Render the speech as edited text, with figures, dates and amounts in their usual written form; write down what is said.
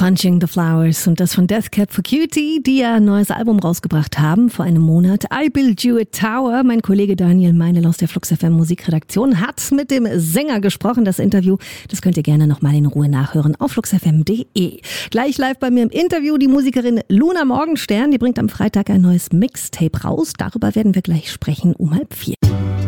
Punching the Flowers und das von Death Cab for Cutie, die ja ein neues Album rausgebracht haben vor einem Monat. I Build You a Tower. Mein Kollege Daniel Meinl aus der Flux FM Musikredaktion hat mit dem Sänger gesprochen. Das Interview, das könnt ihr gerne nochmal in Ruhe nachhören auf fluxfm.de. Gleich live bei mir im Interview die Musikerin Luna Morgenstern. Die bringt am Freitag ein neues Mixtape raus. Darüber werden wir gleich sprechen um 3:30.